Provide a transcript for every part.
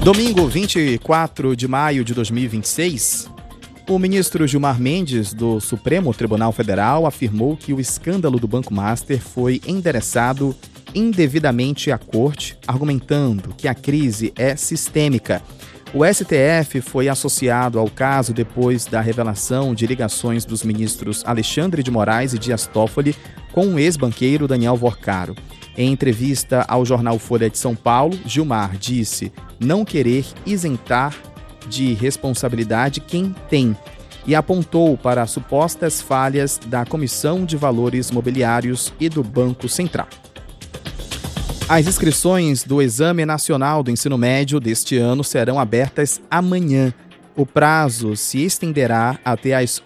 Domingo, 24 de maio de 2026, o ministro Gilmar Mendes, do Supremo Tribunal Federal, afirmou que o escândalo do Banco Master foi endereçado indevidamente à corte, argumentando que a crise é sistêmica. O STF foi associado ao caso depois da revelação de ligações dos ministros Alexandre de Moraes e Dias Toffoli com o ex-banqueiro Daniel Vorcaro. Em entrevista ao jornal Folha de São Paulo, Gilmar disse não querer isentar de responsabilidade quem tem e apontou para supostas falhas da Comissão de Valores Mobiliários e do Banco Central. As inscrições do Exame Nacional do Ensino Médio deste ano serão abertas amanhã. O prazo se estenderá até às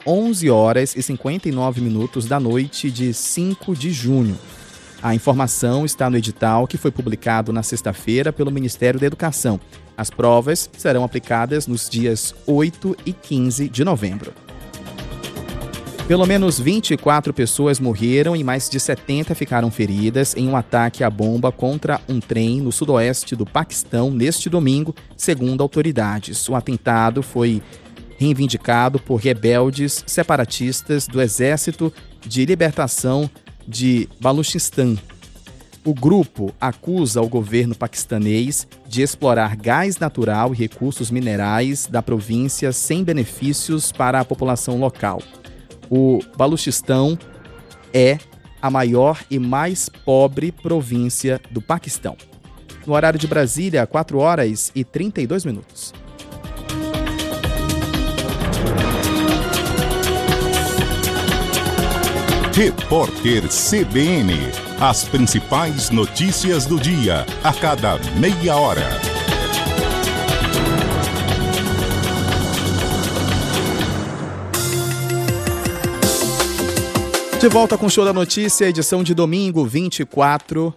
11h59 da noite de 5 de junho. A informação está no edital que foi publicado na sexta-feira pelo Ministério da Educação. As provas serão aplicadas nos dias 8 e 15 de novembro. Pelo menos 24 pessoas morreram e mais de 70 ficaram feridas em um ataque à bomba contra um trem no sudoeste do Paquistão neste domingo, segundo autoridades. O atentado foi reivindicado por rebeldes separatistas do Exército de Libertação de Baluchistan. O grupo acusa o governo paquistanês de explorar gás natural e recursos minerais da província sem benefícios para a população local. O Baluchistão é a maior e mais pobre província do Paquistão. No horário de Brasília, 4h32. Repórter CBN. As principais notícias do dia, a cada meia hora. De volta com o Show da Notícia, edição de domingo, 24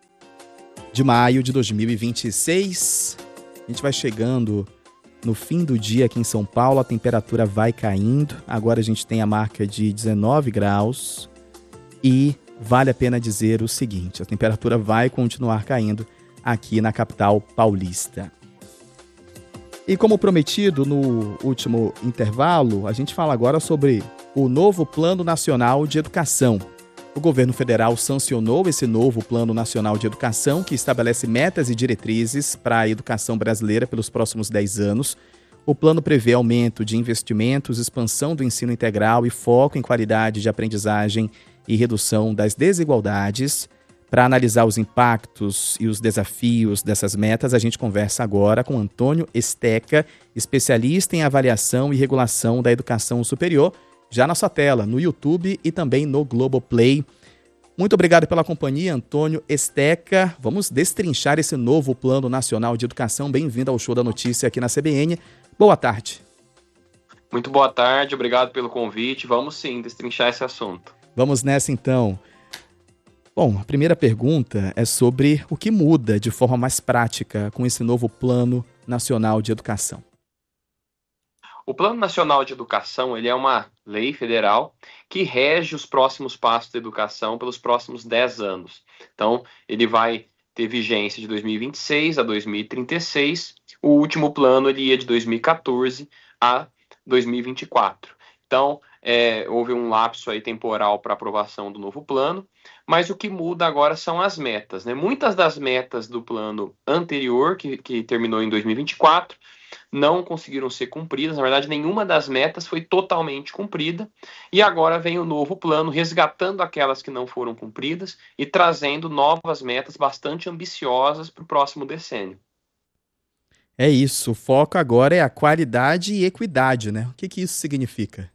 de maio de 2026. A gente vai chegando no fim do dia aqui em São Paulo, a temperatura vai caindo. Agora a gente tem a marca de 19 graus e vale a pena dizer o seguinte, a temperatura vai continuar caindo aqui na capital paulista. E como prometido no último intervalo, a gente fala agora sobre o novo Plano Nacional de Educação. O governo federal sancionou esse novo Plano Nacional de Educação, que estabelece metas e diretrizes para a educação brasileira pelos próximos 10 anos. O plano prevê aumento de investimentos, expansão do ensino integral e foco em qualidade de aprendizagem e redução das desigualdades. Para analisar os impactos e os desafios dessas metas, a gente conversa agora com Antônio Esteca, especialista em avaliação e regulação da educação superior, já na sua tela, no YouTube e também no Globoplay. Muito obrigado pela companhia, Antônio Esteca. Vamos destrinchar esse novo Plano Nacional de Educação. Bem-vindo ao Show da Notícia aqui na CBN. Boa tarde. Muito boa tarde, obrigado pelo convite. Vamos sim destrinchar esse assunto. Vamos nessa então. Bom, a primeira pergunta é sobre o que muda de forma mais prática com esse novo Plano Nacional de Educação. O Plano Nacional de Educação ele é uma lei federal que rege os próximos passos da educação pelos próximos 10 anos. Então, ele vai ter vigência de 2026 a 2036. O último plano ele ia de 2014 a 2024. Então, houve um lapso aí temporal para aprovação do novo plano, mas o que muda agora são as metas, né? Muitas das metas do plano anterior, que terminou em 2024, não conseguiram ser cumpridas. Na verdade, nenhuma das metas foi totalmente cumprida. E agora vem o novo plano resgatando aquelas que não foram cumpridas e trazendo novas metas bastante ambiciosas para o próximo decênio. É isso. O foco agora é a qualidade e equidade, né? O que isso significa?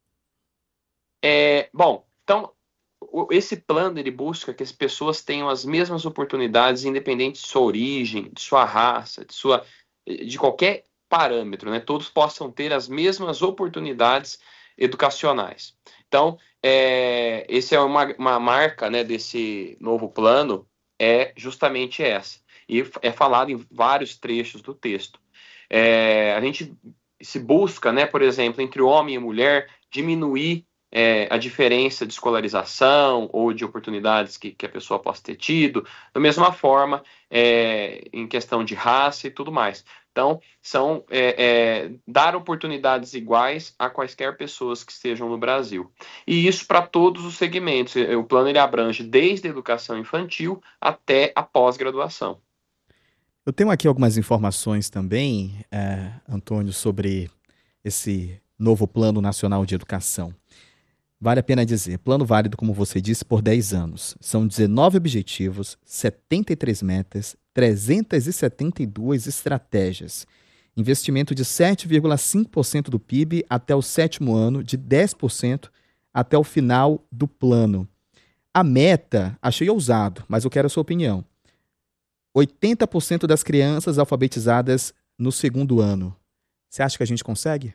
Então, esse plano ele busca que as pessoas tenham as mesmas oportunidades, independente de sua origem, de sua raça, de qualquer parâmetro, né? Todos possam ter as mesmas oportunidades educacionais. Então, essa é uma marca, né, desse novo plano, é justamente essa. E é falado em vários trechos do texto. A gente se busca, né, por exemplo, entre homem e mulher, diminuir a diferença de escolarização ou de oportunidades que a pessoa possa ter tido, da mesma forma em questão de raça e tudo mais. Então, são dar oportunidades iguais a quaisquer pessoas que estejam no Brasil. E isso para todos os segmentos. O plano ele abrange desde a educação infantil até a pós-graduação. Eu tenho aqui algumas informações também, Antônio, sobre esse novo Plano Nacional de Educação. Vale a pena dizer, plano válido, como você disse, por 10 anos. São 19 objetivos, 73 metas, 372 estratégias. Investimento de 7,5% do PIB até o 7º ano, de 10% até o final do plano. A meta, achei ousado, mas eu quero a sua opinião. 80% das crianças alfabetizadas no 2º ano. Você acha que a gente consegue?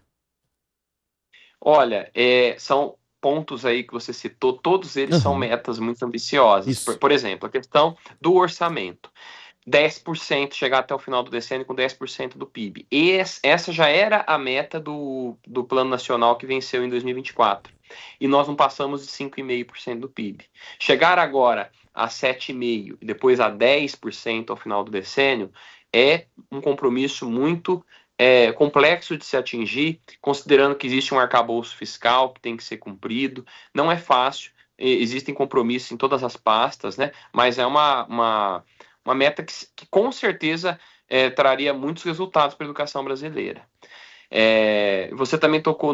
Olha, são pontos aí que você citou, todos eles são metas muito ambiciosas. Por exemplo, a questão do orçamento. 10%, chegar até o final do decênio com 10% do PIB. Essa já era a meta do Plano Nacional que venceu em 2024. E nós não passamos de 5,5% do PIB. Chegar agora a 7,5% e depois a 10% ao final do decênio é um compromisso muito complexo de se atingir, considerando que existe um arcabouço fiscal que tem que ser cumprido. Não é fácil, existem compromissos em todas as pastas, né? Mas é uma meta que com certeza traria muitos resultados para a educação brasileira. Você também tocou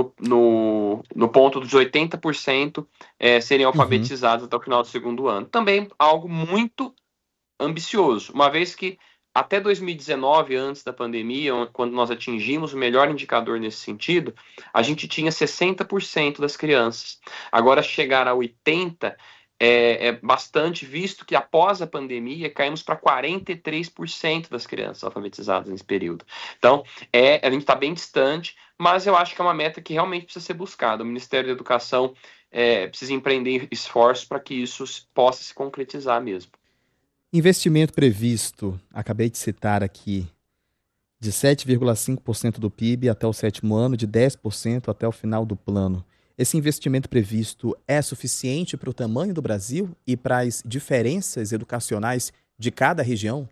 no ponto dos 80% serem alfabetizados até o final do 2º ano. Também algo muito ambicioso, uma vez que até 2019, antes da pandemia, quando nós atingimos o melhor indicador nesse sentido, a gente tinha 60% das crianças. Agora, chegar a 80% é bastante, visto que após a pandemia caímos para 43% das crianças alfabetizadas nesse período. Então, a gente está bem distante, mas eu acho que é uma meta que realmente precisa ser buscada. O Ministério da Educação precisa empreender esforços para que isso possa se concretizar mesmo. Investimento previsto, acabei de citar aqui, de 7,5% do PIB até o 7º ano, de 10% até o final do plano. Esse investimento previsto é suficiente para o tamanho do Brasil e para as diferenças educacionais de cada região?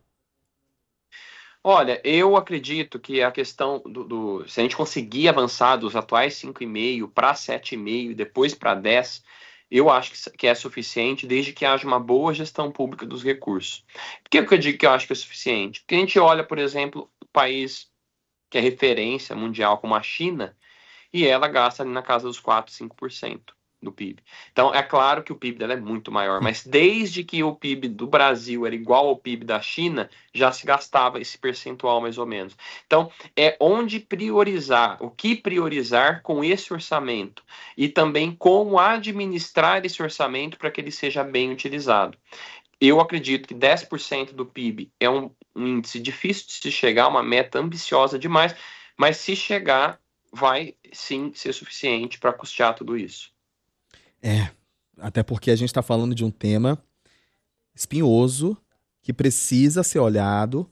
Olha, eu acredito que a questão se a gente conseguir avançar dos atuais 5,5 para 7,5 e depois para 10, eu acho que é suficiente desde que haja uma boa gestão pública dos recursos. Por que eu digo que eu acho que é suficiente? Porque a gente olha, por exemplo, o país que é referência mundial como a China, e ela gasta ali na casa dos 4, 5% do PIB. Então, é claro que o PIB dela é muito maior, mas desde que o PIB do Brasil era igual ao PIB da China, já se gastava esse percentual mais ou menos. Então, é onde priorizar, o que priorizar com esse orçamento e também como administrar esse orçamento para que ele seja bem utilizado. Eu acredito que 10% do PIB é um índice difícil de se chegar, uma meta ambiciosa demais, mas se chegar, vai sim ser suficiente para custear tudo isso. Até porque a gente está falando de um tema espinhoso que precisa ser olhado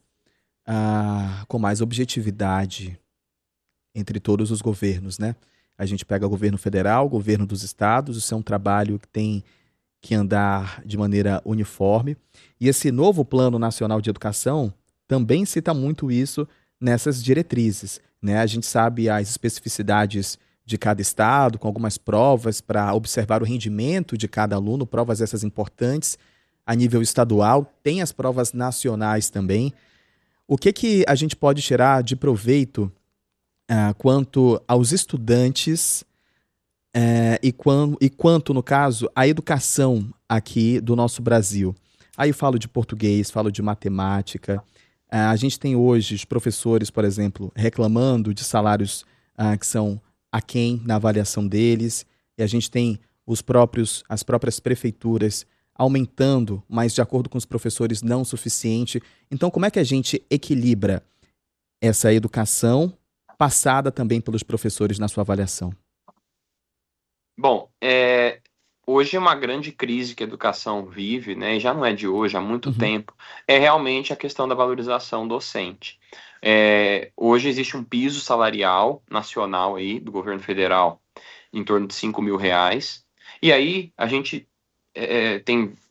com mais objetividade entre todos os governos, né? A gente pega o governo federal, o governo dos estados, isso é um trabalho que tem que andar de maneira uniforme. E esse novo Plano Nacional de Educação também cita muito isso nessas diretrizes, né? A gente sabe as especificidades de cada estado, com algumas provas para observar o rendimento de cada aluno, provas essas importantes a nível estadual, tem as provas nacionais também. O que a gente pode tirar de proveito quanto aos estudantes e quanto, no caso, à educação aqui do nosso Brasil? Aí eu falo de português, falo de matemática. A gente tem hoje os professores, por exemplo, reclamando de salários que são aquém na avaliação deles, e a gente tem as próprias prefeituras aumentando, mas de acordo com os professores não o suficiente. Então, como é que a gente equilibra essa educação passada também pelos professores na sua avaliação? Bom, hoje é uma grande crise que a educação vive, né, e já não é de hoje, há muito tempo, é realmente a questão da valorização docente. Hoje existe um piso salarial nacional aí do governo federal em torno de R$5.000, e aí a gente tem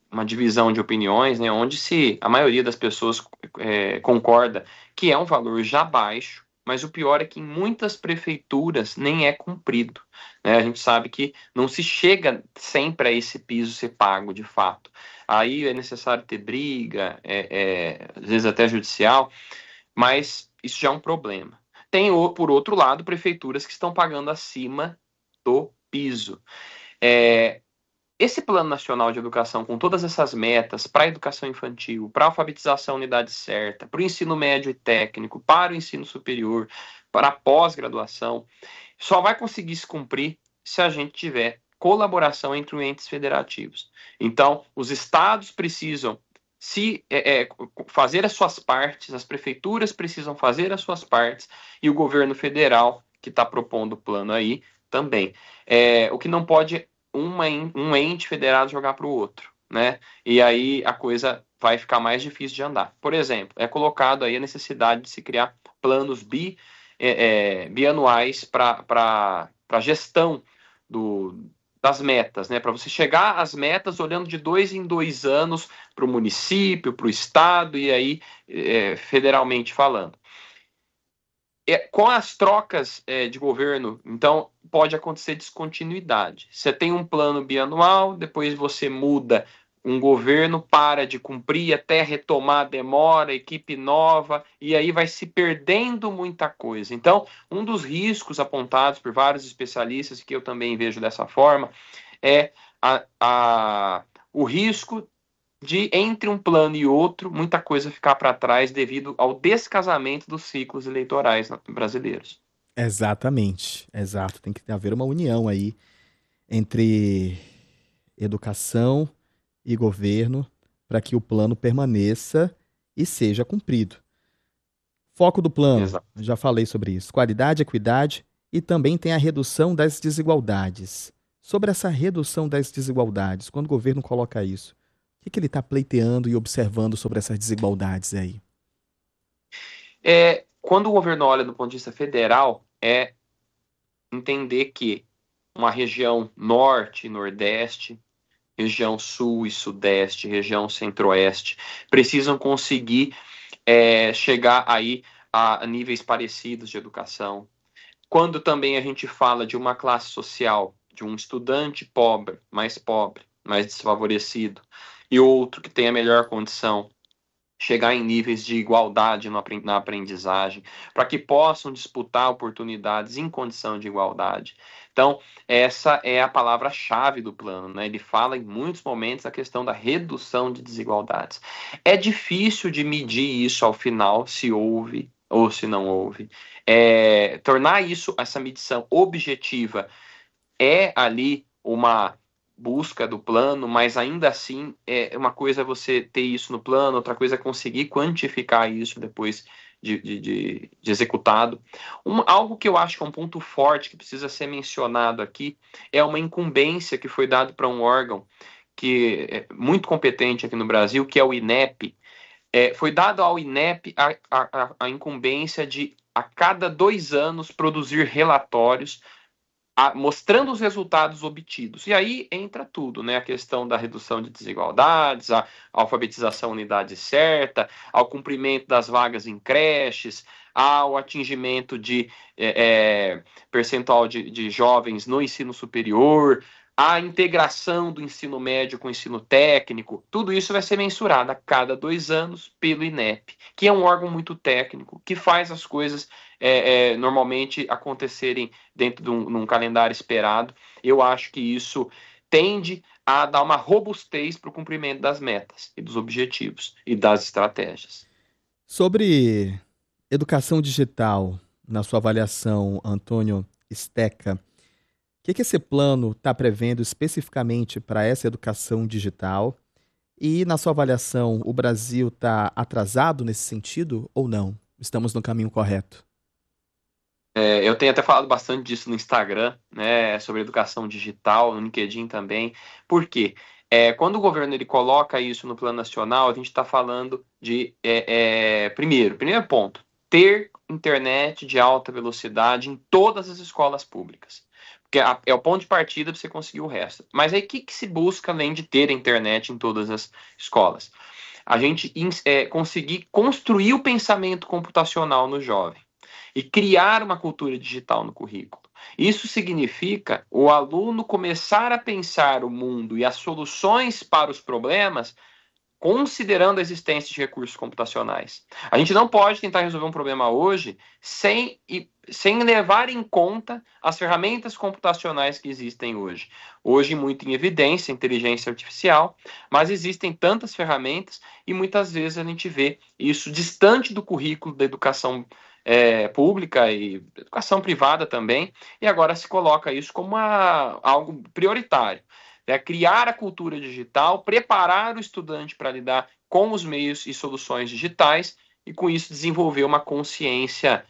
uma divisão de opiniões, né, onde a maioria das pessoas concorda que é um valor já baixo, mas o pior é que em muitas prefeituras nem é cumprido, né? A gente sabe que não se chega sempre a esse piso ser pago de fato. Aí é necessário ter briga, às vezes até judicial, mas isso já é um problema. Tem, por outro lado, prefeituras que estão pagando acima do piso. Esse Plano Nacional de Educação, com todas essas metas para a educação infantil, para a alfabetização unidade certa, para o ensino médio e técnico, para o ensino superior, para a pós-graduação, só vai conseguir se cumprir se a gente tiver colaboração entre os entes federativos. Então, os estados precisam fazer as suas partes, as prefeituras precisam fazer as suas partes, e o governo federal, que está propondo o plano aí, também. O que não pode um ente federado jogar para o outro, né? E aí a coisa vai ficar mais difícil de andar. Por exemplo, é colocado aí a necessidade de se criar planos bianuais para a gestão das metas, né? Para você chegar às metas olhando de 2 em 2 anos para o município, para o estado e aí federalmente falando. Com as trocas de governo, então, pode acontecer descontinuidade. Você tem um plano bianual, depois você muda um governo, para de cumprir, até retomar demora, equipe nova, e aí vai se perdendo muita coisa. Então, um dos riscos apontados por vários especialistas, que eu também vejo dessa forma, é o risco de, entre um plano e outro, muita coisa ficar para trás devido ao descasamento dos ciclos eleitorais brasileiros. Exatamente, exato. Tem que haver uma união aí entre educação e governo para que o plano permaneça e seja cumprido. Foco do plano, Exato. já falei sobre isso. Qualidade, equidade e também tem a redução das desigualdades. Sobre essa redução das desigualdades, quando o governo coloca isso, o que ele está pleiteando e observando sobre essas desigualdades aí? Quando o governo olha do ponto de vista federal, é entender que uma região norte e nordeste, região sul e sudeste, região centro-oeste, precisam conseguir chegar aí a níveis parecidos de educação. Quando também a gente fala de uma classe social, de um estudante pobre, mais desfavorecido, e outro que tem a melhor condição, chegar em níveis de igualdade na aprendizagem, para que possam disputar oportunidades em condição de igualdade. Então, essa é a palavra-chave do plano, né? Ele fala em muitos momentos a questão da redução de desigualdades. É difícil de medir isso ao final, se houve ou se não houve. Tornar essa medição objetiva é ali uma busca do plano, mas ainda assim uma coisa é você ter isso no plano, outra coisa é conseguir quantificar isso depois de executado. Algo que eu acho que é um ponto forte que precisa ser mencionado aqui é uma incumbência que foi dada para um órgão que é muito competente aqui no Brasil, que é o INEP. Foi dado ao INEP a incumbência de, a cada 2 anos, produzir relatórios mostrando os resultados obtidos. E aí entra tudo, né? A questão da redução de desigualdades, a alfabetização unidade certa, ao cumprimento das vagas em creches, ao atingimento de percentual de jovens no ensino superior, a integração do ensino médio com o ensino técnico. Tudo isso vai ser mensurado a cada 2 anos pelo INEP, que é um órgão muito técnico, que faz as coisas normalmente acontecerem dentro de um calendário esperado. Eu acho que isso tende a dar uma robustez para o cumprimento das metas e dos objetivos e das estratégias. Sobre educação digital, na sua avaliação, Antônio Steca, o que esse plano está prevendo especificamente para essa educação digital? E, na sua avaliação, o Brasil está atrasado nesse sentido ou não? Estamos no caminho correto? Eu tenho até falado bastante disso no Instagram, né, sobre educação digital, no LinkedIn também. Por quê? Quando o governo ele coloca isso no plano nacional, a gente está falando de, primeiro ponto, ter internet de alta velocidade em todas as escolas públicas. porque é o ponto de partida para você conseguir o resto. Mas aí o que se busca além de ter a internet em todas as escolas? A gente conseguir construir o pensamento computacional no jovem e criar uma cultura digital no currículo. Isso significa o aluno começar a pensar o mundo e as soluções para os problemas considerando a existência de recursos computacionais. A gente não pode tentar resolver um problema hoje sem levar em conta as ferramentas computacionais que existem hoje. Hoje, muito em evidência, inteligência artificial, mas existem tantas ferramentas e muitas vezes a gente vê isso distante do currículo da educação pública e educação privada também, e agora se coloca isso como algo prioritário. Criar a cultura digital, preparar o estudante para lidar com os meios e soluções digitais e, com isso, desenvolver uma consciência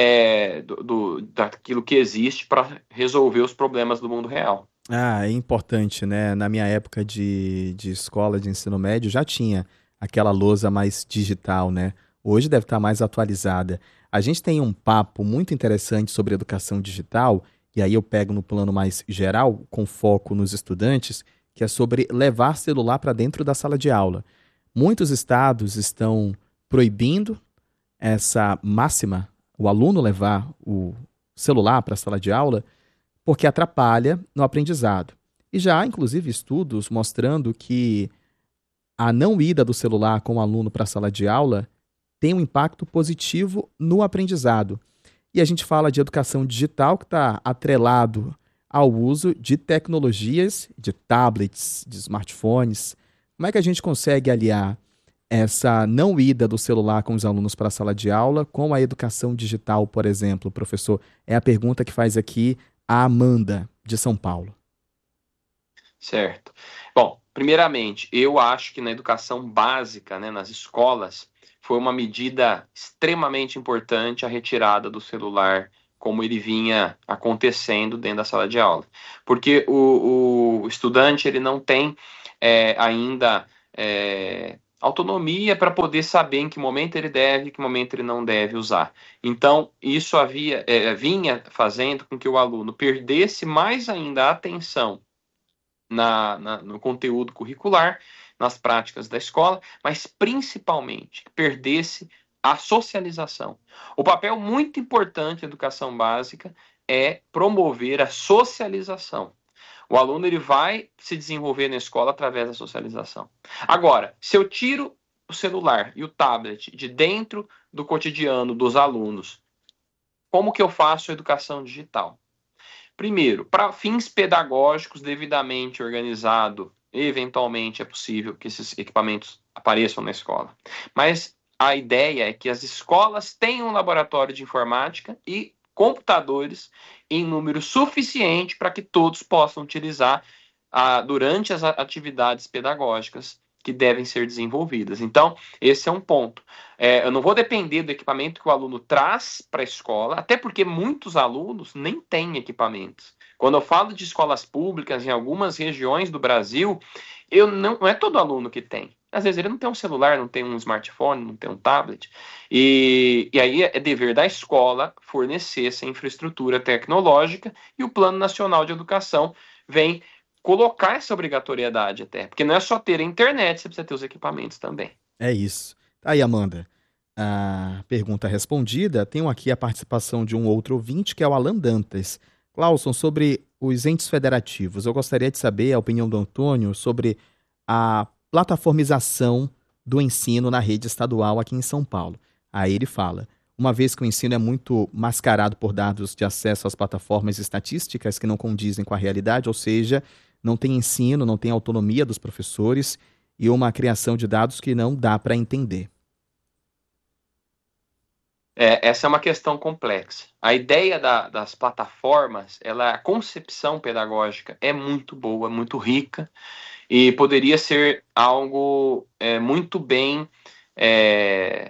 daquilo que existe para resolver os problemas do mundo real. É importante, né? Na minha época de escola de ensino médio já tinha aquela lousa mais digital, né? Hoje deve estar mais atualizada. A gente tem um papo muito interessante sobre educação digital, e aí eu pego no plano mais geral, com foco nos estudantes, que é sobre levar celular para dentro da sala de aula. Muitos estados estão proibindo essa máxima, o aluno levar o celular para a sala de aula, porque atrapalha no aprendizado. E já há, inclusive, estudos mostrando que a não ida do celular com o aluno para a sala de aula tem um impacto positivo no aprendizado. E a gente fala de educação digital que está atrelado ao uso de tecnologias, de tablets, de smartphones. Como é que a gente consegue aliar essa não ida do celular com os alunos para a sala de aula com a educação digital, por exemplo, professor? É a pergunta que faz aqui a Amanda, de São Paulo. Certo. Bom, primeiramente, eu acho que na educação básica, né, nas escolas, foi uma medida extremamente importante a retirada do celular, como ele vinha acontecendo dentro da sala de aula. Porque o estudante ele não tem ainda autonomia para poder saber em que momento ele deve e em que momento ele não deve usar. Então, isso vinha fazendo com que o aluno perdesse mais ainda a atenção no conteúdo curricular, nas práticas da escola, mas principalmente perdesse a socialização. O papel muito importante da educação básica é promover a socialização. O aluno ele vai se desenvolver na escola através da socialização. Agora, se eu tiro o celular e o tablet de dentro do cotidiano dos alunos, como que eu faço a educação digital? Primeiro, para fins pedagógicos devidamente organizado, eventualmente é possível que esses equipamentos apareçam na escola. Mas a ideia é que as escolas tenham um laboratório de informática e computadores em número suficiente para que todos possam utilizar durante as atividades pedagógicas que devem ser desenvolvidas. Então, esse é um ponto. Eu não vou depender do equipamento que o aluno traz para a escola, até porque muitos alunos nem têm equipamentos. Quando eu falo de escolas públicas em algumas regiões do Brasil, não é todo aluno que tem. Às vezes ele não tem um celular, não tem um smartphone, não tem um tablet. E aí é dever da escola fornecer essa infraestrutura tecnológica e o Plano Nacional de Educação vem colocar essa obrigatoriedade até. Porque não é só ter a internet, você precisa ter os equipamentos também. É isso. Tá aí, Amanda. A pergunta respondida. Tenho aqui a participação de um outro ouvinte, que é o Alan Dantas. Clauson, sobre os entes federativos, eu gostaria de saber a opinião do Antônio sobre a plataformização do ensino na rede estadual aqui em São Paulo. Aí ele fala, uma vez que o ensino é muito mascarado por dados de acesso às plataformas estatísticas que não condizem com a realidade, ou seja, não tem ensino, não tem autonomia dos professores e uma criação de dados que não dá para entender. Essa é uma questão complexa. A ideia das plataformas, a concepção pedagógica é muito boa, muito rica e poderia ser algo muito bem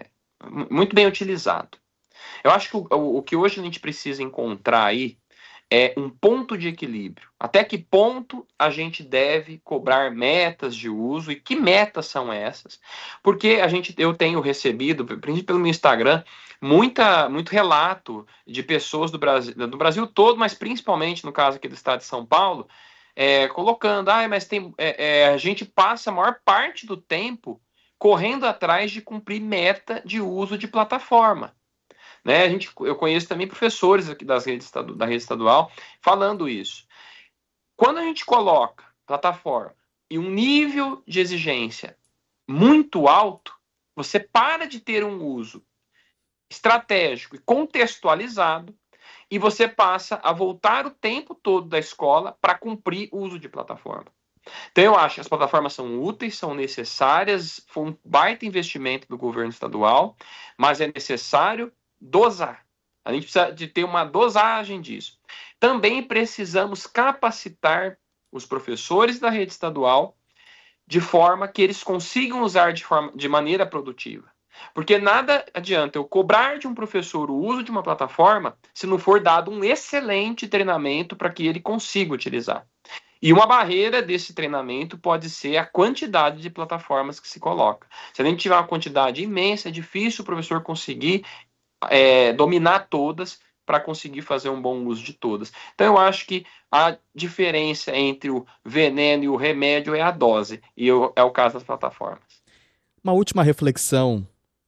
utilizado. Eu acho que o que hoje a gente precisa encontrar aí é um ponto de equilíbrio. Até que ponto a gente deve cobrar metas de uso e que metas são essas? Porque eu tenho recebido, principalmente pelo meu Instagram, muito relato de pessoas do Brasil todo, mas principalmente no caso aqui do estado de São Paulo, colocando, mas a gente passa a maior parte do tempo correndo atrás de cumprir meta de uso de plataforma. Né? Eu conheço também professores aqui da rede estadual falando isso. Quando a gente coloca plataforma e um nível de exigência muito alto, você para de ter um uso estratégico e contextualizado e você passa a voltar o tempo todo da escola para cumprir o uso de plataforma. Então eu acho que as plataformas são úteis, são necessárias, foi um baita investimento do governo estadual, mas é necessário dosar. A gente precisa de ter uma dosagem disso. Também precisamos capacitar os professores da rede estadual de forma que eles consigam usar de maneira produtiva. Porque nada adianta eu cobrar de um professor o uso de uma plataforma se não for dado um excelente treinamento para que ele consiga utilizar. E uma barreira desse treinamento pode ser a quantidade de plataformas que se coloca. Se a gente tiver uma quantidade imensa, é difícil o professor conseguir dominar todas para conseguir fazer um bom uso de todas. Então eu acho que a diferença entre o veneno e o remédio é a dose, e é o caso das plataformas. Uma última reflexão,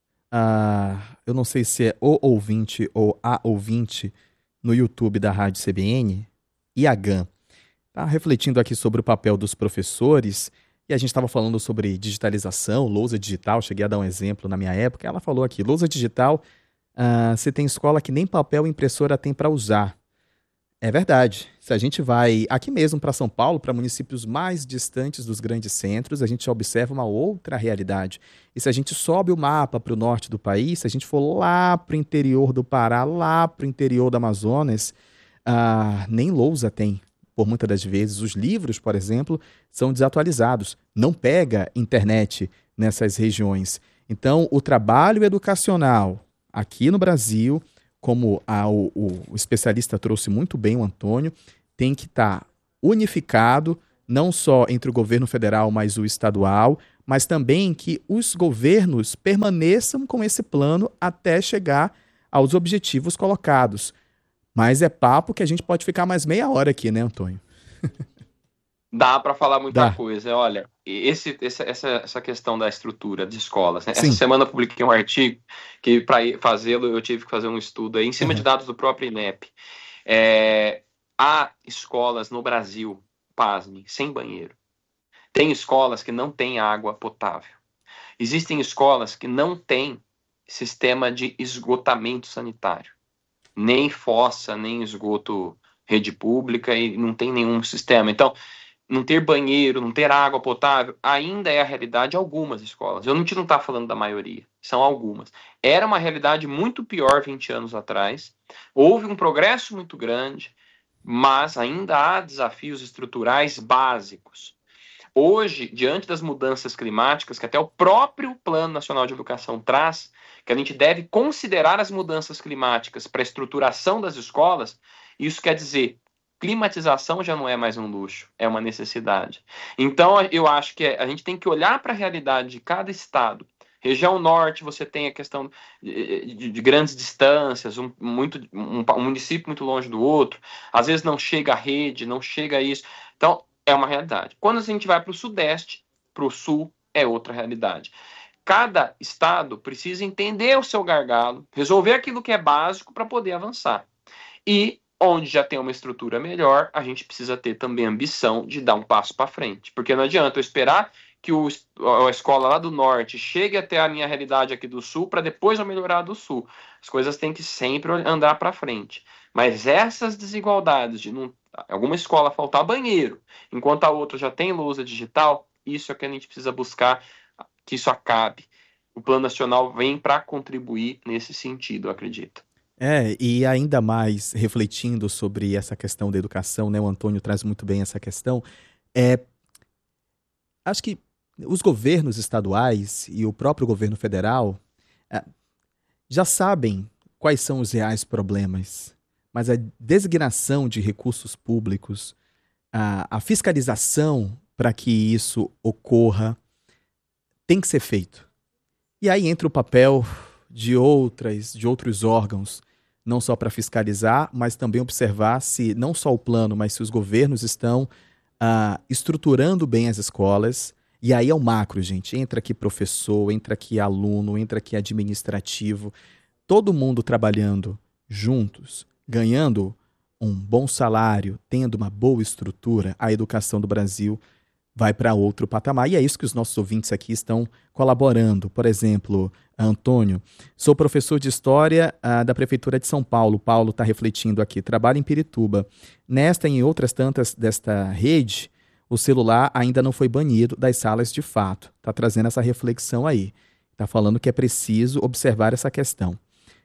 eu não sei se é o ouvinte ou a ouvinte no YouTube da Rádio CBN, Iagan, está refletindo aqui sobre o papel dos professores, e a gente estava falando sobre digitalização, lousa digital, cheguei a dar um exemplo na minha época, ela falou aqui, lousa digital, você tem escola que nem papel e impressora tem para usar. É verdade. Se a gente vai aqui mesmo para São Paulo, para municípios mais distantes dos grandes centros, a gente observa uma outra realidade. E se a gente sobe o mapa para o norte do país, se a gente for lá para o interior do Pará, lá para o interior do Amazonas, nem lousa tem. Por muitas das vezes, os livros, por exemplo, são desatualizados. Não pega internet nessas regiões. Então, o trabalho educacional aqui no Brasil, como o especialista trouxe muito bem, o Antônio, tem que estar unificado, não só entre o governo federal, mas o estadual, mas também que os governos permaneçam com esse plano até chegar aos objetivos colocados. Mas é papo que a gente pode ficar mais meia hora aqui, né, Antônio? Dá para falar muita coisa. Olha, essa questão da estrutura de escolas, né? Essa semana eu publiquei um artigo que, para fazê-lo, eu tive que fazer um estudo aí, em cima de dados do próprio INEP. Há escolas no Brasil, pasmem, sem banheiro. Tem escolas que não têm água potável. Existem escolas que não têm sistema de esgotamento sanitário. Nem fossa, nem esgoto rede pública, e não tem nenhum sistema. Então, não ter banheiro, não ter água potável, ainda é a realidade de algumas escolas. A gente não está falando da maioria, são algumas. Era uma realidade muito pior 20 anos atrás. Houve um progresso muito grande, mas ainda há desafios estruturais básicos. Hoje, diante das mudanças climáticas, que até o próprio Plano Nacional de Educação traz, que a gente deve considerar as mudanças climáticas para a estruturação das escolas, isso quer dizer, climatização já não é mais um luxo, é uma necessidade. Então, eu acho que a gente tem que olhar para a realidade de cada estado. Região norte, você tem a questão de grandes distâncias, um município muito longe do outro, às vezes não chega a rede, não chega a isso. Então, é uma realidade. Quando a gente vai para o sudeste, para o sul, é outra realidade. Cada estado precisa entender o seu gargalo, resolver aquilo que é básico para poder avançar. E onde já tem uma estrutura melhor, a gente precisa ter também ambição de dar um passo para frente. Porque não adianta eu esperar que a escola lá do norte chegue até a minha realidade aqui do sul para depois eu melhorar a do sul. As coisas têm que sempre andar para frente. Mas essas desigualdades de alguma escola faltar banheiro, enquanto a outra já tem lousa digital, isso é que a gente precisa buscar que isso acabe. O Plano Nacional vem para contribuir nesse sentido, eu acredito. E ainda mais refletindo sobre essa questão da educação, né? O Antônio traz muito bem essa questão. Acho que os governos estaduais e o próprio governo federal já sabem quais são os reais problemas, mas a designação de recursos públicos, a fiscalização para que isso ocorra, tem que ser feito. E aí entra o papel de outros órgãos, não só para fiscalizar, mas também observar se não só o plano, mas se os governos estão estruturando bem as escolas. E aí é o macro, gente. Entra aqui professor, entra aqui aluno, entra aqui administrativo. Todo mundo trabalhando juntos, ganhando um bom salário, tendo uma boa estrutura, a educação do Brasil vai para outro patamar. E é isso que os nossos ouvintes aqui estão colaborando. Por exemplo, Antônio, sou professor de História da Prefeitura de São Paulo. Paulo está refletindo aqui. Trabalho em Pirituba. Nesta e em outras tantas desta rede, o celular ainda não foi banido das salas de fato. Está trazendo essa reflexão aí. Está falando que é preciso observar essa questão.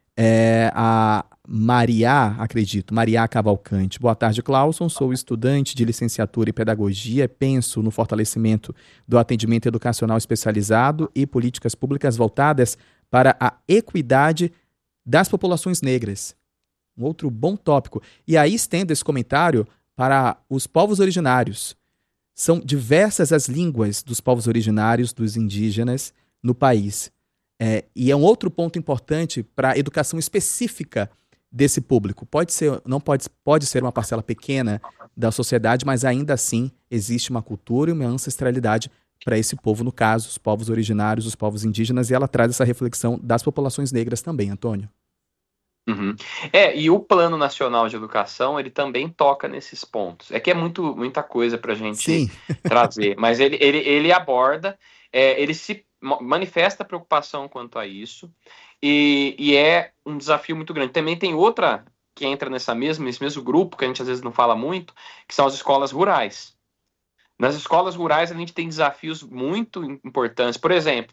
A Maria Cavalcante. Boa tarde, Clauson. Sou estudante de licenciatura em pedagogia. Penso no fortalecimento do atendimento educacional especializado e políticas públicas voltadas para a equidade das populações negras. Um outro bom tópico. E aí estendo esse comentário para os povos originários. São diversas as línguas dos povos originários, dos indígenas, no país. E é um outro ponto importante para a educação específica desse público. Pode ser uma parcela pequena da sociedade, mas ainda assim existe uma cultura e uma ancestralidade para esse povo, no caso, os povos originários, os povos indígenas, e ela traz essa reflexão das populações negras também, Antônio. Uhum. E o Plano Nacional de Educação, ele também toca nesses pontos. É que é muita coisa para a gente trazer, mas ele aborda, ele se manifesta preocupação quanto a isso, e é um desafio muito grande. Também tem outra que entra nesse mesmo grupo, que a gente às vezes não fala muito, que são as escolas rurais. Nas escolas rurais a gente tem desafios muito importantes. Por exemplo,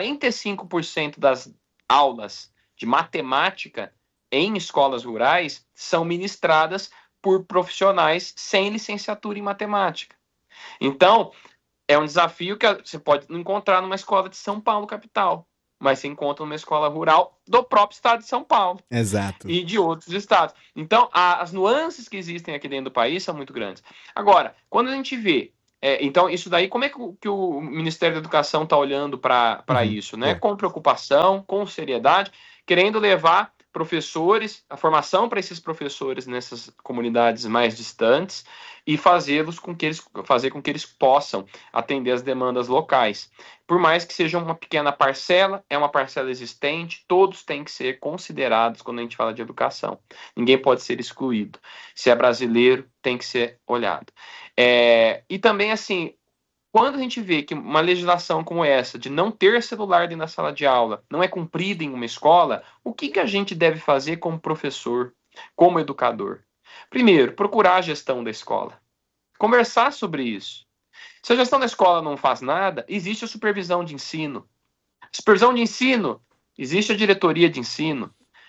45% das aulas de matemática em escolas rurais são ministradas por profissionais sem licenciatura em matemática. Então, é um desafio que você pode não encontrar numa escola de São Paulo, capital, mas você encontra numa escola rural do próprio estado de São Paulo. Exato. E de outros estados. Então, as nuances que existem aqui dentro do país são muito grandes. Agora, quando a gente vê, então, isso daí, como é que o Ministério da Educação está olhando para isso? Né? Com preocupação, com seriedade, querendo levar professores, a formação para esses professores nessas comunidades mais distantes e fazer com que eles possam atender as demandas locais. Por mais que seja uma pequena parcela, é uma parcela existente, todos têm que ser considerados quando a gente fala de educação. Ninguém pode ser excluído. Se é brasileiro, tem que ser olhado. E também, assim, quando a gente vê que uma legislação como essa, de não ter celular dentro da sala de aula, não é cumprida em uma escola, o que a gente deve fazer como professor, como educador? Primeiro, procurar a gestão da escola. Conversar sobre isso. Se a gestão da escola não faz nada, existe a supervisão de ensino. Supervisão de ensino, existe a diretoria de ensino.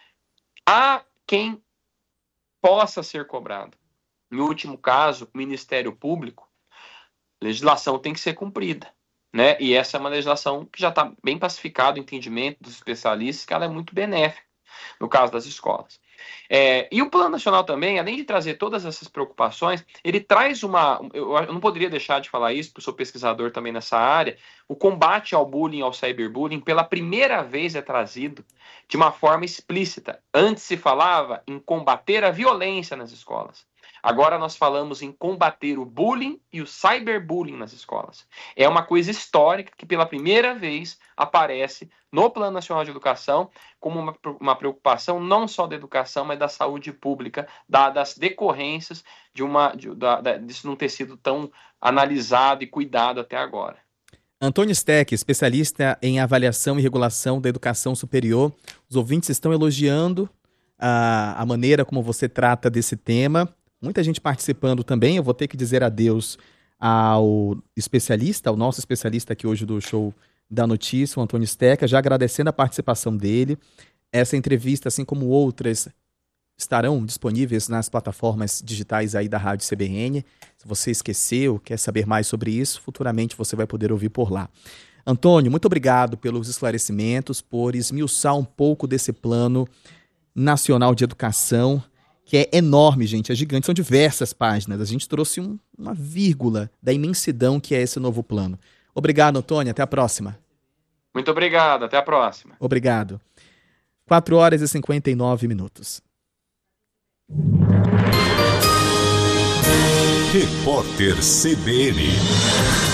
Há quem possa ser cobrado. Em último caso, o Ministério Público. Legislação tem que ser cumprida, né? E essa é uma legislação que já está bem pacificada, o entendimento dos especialistas, que ela é muito benéfica no caso das escolas. E o Plano Nacional também, além de trazer todas essas preocupações, ele traz eu não poderia deixar de falar isso, porque eu sou pesquisador também nessa área, o combate ao bullying, ao cyberbullying, pela primeira vez é trazido de uma forma explícita. Antes se falava em combater a violência nas escolas. Agora nós falamos em combater o bullying e o cyberbullying nas escolas. É uma coisa histórica que pela primeira vez aparece no Plano Nacional de Educação como uma preocupação não só da educação, mas da saúde pública, das decorrências disso não ter sido tão analisado e cuidado até agora. Antônio Steck, especialista em avaliação e regulação da educação superior. Os ouvintes estão elogiando a maneira como você trata desse tema. Muita gente participando também. Eu vou ter que dizer adeus ao especialista, ao nosso especialista aqui hoje do Show da Notícia, o Antônio Steck, já agradecendo a participação dele. Essa entrevista, assim como outras, estarão disponíveis nas plataformas digitais aí da Rádio CBN. Se você esqueceu, quer saber mais sobre isso, futuramente você vai poder ouvir por lá. Antônio, muito obrigado pelos esclarecimentos, por esmiuçar um pouco desse Plano Nacional de Educação que é enorme, gente, é gigante, são diversas páginas. A gente trouxe uma vírgula da imensidão que é esse novo plano. Obrigado, Antônio, até a próxima. Muito obrigado, até a próxima. Obrigado. 4h59. Repórter CBN.